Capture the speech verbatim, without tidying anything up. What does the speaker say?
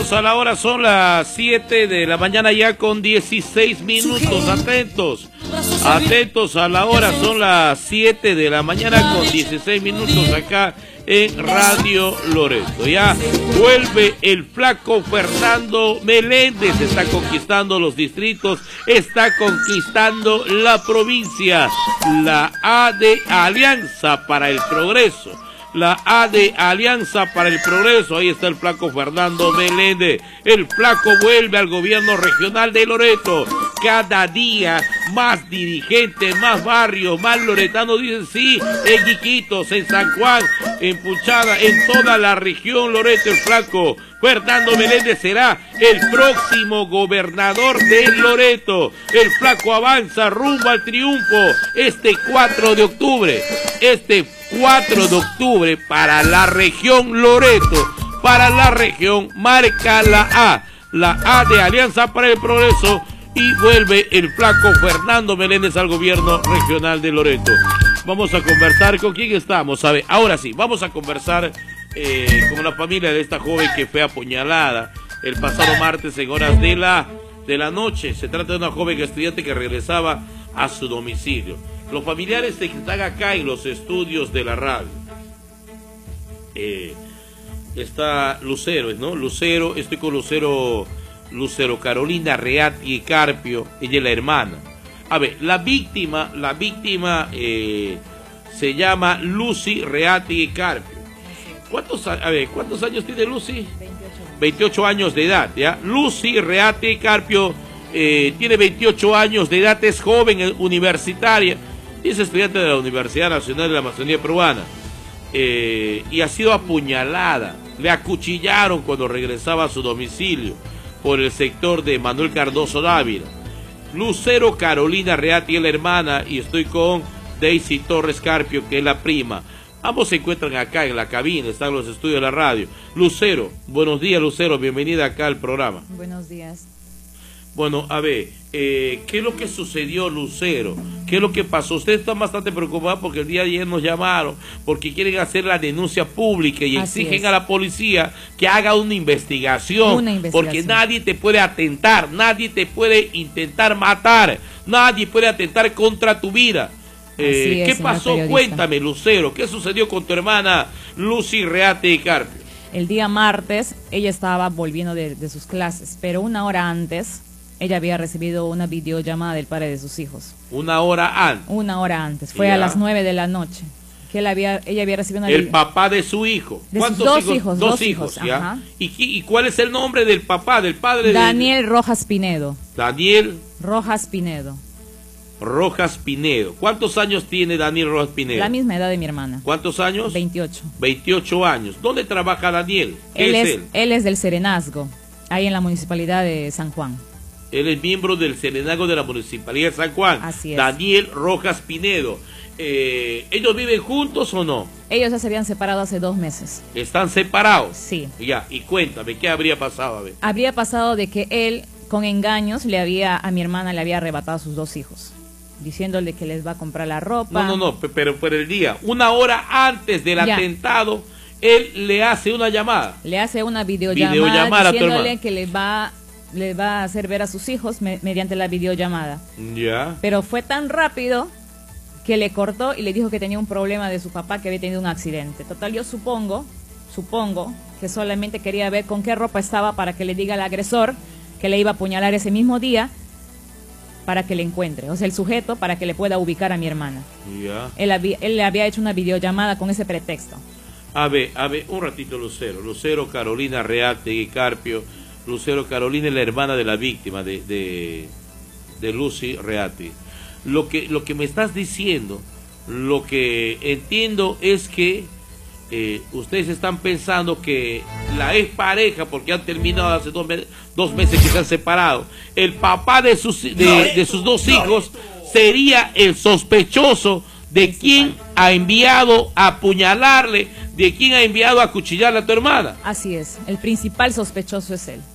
Atentos a la hora, son las siete de la mañana ya con dieciséis minutos. Atentos, atentos a la hora, son las siete de la mañana con dieciséis minutos acá en Radio Loreto. Ya vuelve el flaco Fernando Meléndez, está conquistando los distritos, está conquistando la provincia, la A de Alianza para el Progreso. La A de Alianza para el Progreso, ahí está el flaco Fernando Meléndez. El flaco vuelve al gobierno regional de Loreto. Cada día más dirigentes, más barrios, más loretanos dicen sí, en Iquitos, en San Juan, en Puchada, en toda la región Loreto. El flaco Fernando Meléndez será el próximo gobernador de Loreto. El flaco avanza rumbo al triunfo este cuatro de octubre. Este cuatro de octubre para la región Loreto, para la región marca la A, la A de Alianza para el Progreso, y vuelve el flaco Fernando Meléndez al gobierno regional de Loreto. Vamos a conversar con quién estamos, a ver, ahora sí, vamos a conversar eh, con la familia de esta joven que fue apuñalada el pasado martes en horas de la, de la noche. Se trata de una joven estudiante que regresaba a su domicilio. Los familiares están acá en los estudios de la radio. Eh, está Lucero, ¿no? Lucero, estoy con Lucero, Lucero Carolina Reati Carpio, ella es la hermana. A ver, la víctima, la víctima eh, se llama Lucy Reati Carpio. ¿Cuántos, a ver, ¿cuántos años tiene Lucy? veintiocho. veintiocho años de edad, ¿ya? Lucy Reati Carpio eh, tiene veintiocho años de edad, es joven, universitaria. Es estudiante de la Universidad Nacional de la Amazonía Peruana eh, y ha sido apuñalada. Le acuchillaron cuando regresaba a su domicilio por el sector de Manuel Cardoso Dávila. Lucero Carolina Reati es la hermana y estoy con Daisy Torres Carpio, que es la prima. Ambos se encuentran acá en la cabina, están en los estudios de la radio. Lucero, buenos días Lucero, bienvenida acá al programa. Buenos días. Bueno, a ver, eh, ¿qué es lo que sucedió, Lucero? ¿Qué es lo que pasó? Usted está bastante preocupada porque el día de ayer nos llamaron porque quieren hacer la denuncia pública y Así exigen es. a la policía que haga una investigación, una investigación, porque nadie te puede atentar, nadie te puede intentar matar, nadie puede atentar contra tu vida. Eh, es, ¿Qué pasó? Cuéntame, Lucero, ¿qué sucedió con tu hermana Lucy Reati Carpio? El día martes ella estaba volviendo de, de sus clases, pero una hora antes ella había recibido una videollamada del padre de sus hijos. ¿Una hora antes? Una hora antes, fue ya. a las nueve de la noche. Que él había, ella había recibido una El papá de su hijo. De ¿Cuántos sus dos hijos? hijos. Dos, dos hijos, hijos ¿ya? Ajá. ¿Y, ¿Y cuál es el nombre del papá, del padre? Daniel de... Rojas Pinedo. Daniel Rojas Pinedo. Rojas Pinedo. ¿Cuántos años tiene Daniel Rojas Pinedo? La misma edad de mi hermana. ¿Cuántos años? veintiocho. veintiocho años. ¿Dónde trabaja Daniel? ¿Qué él es, es él? Él es del Serenazgo, ahí en la municipalidad de San Juan. Él es miembro del Serenazgo de la municipalidad de San Juan. Así es. Daniel Rojas Pinedo. Eh, ¿Ellos viven juntos o no? Ellos ya se habían separado hace dos meses. ¿Están separados? Sí. Ya, y cuéntame, ¿qué habría pasado? A ver. Habría pasado de que él, con engaños, le había a mi hermana le había arrebatado a sus dos hijos, diciéndole que les va a comprar la ropa. No, no, no, pero por el día, una hora antes del ya. atentado, él le hace una llamada. Le hace una videollamada, videollamada diciéndole que le va, le va a hacer ver a sus hijos me, mediante la videollamada. Ya. Pero fue tan rápido que le cortó y le dijo que tenía un problema de su papá, que había tenido un accidente. Total, yo supongo, supongo que solamente quería ver con qué ropa estaba para que le diga al agresor que le iba a apuñalar ese mismo día, para que le encuentre, o sea, el sujeto para que le pueda ubicar a mi hermana. Ya. Él, había, él le había hecho una videollamada con ese pretexto. A ver, a ver, un ratito Lucero. Lucero Carolina Reati Carpio. Lucero Carolina es la hermana de la víctima de, de, de Lucy Reati. Lo que, lo que me estás diciendo, lo que entiendo es que eh, ustedes están pensando que la expareja, porque han terminado hace dos, me dos meses que se han separado, el papá de sus, de, de sus dos hijos sería el sospechoso de quién ha enviado a apuñalarle, de quién ha enviado a acuchillarle a tu hermana. Así es, el principal sospechoso es él.